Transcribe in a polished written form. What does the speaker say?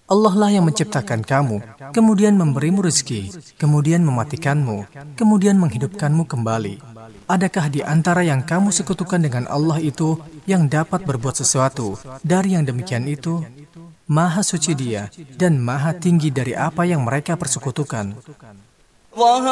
Allah lah yang menciptakan kamu, kemudian memberimu rezeki, kemudian mematikanmu, kemudian menghidupkanmu kembali. Adakah di antara yang kamu sekutukan dengan Allah itu yang dapat berbuat sesuatu dari yang demikian itu? Maha suci Dia dan maha tinggi dari apa yang mereka persekutukan.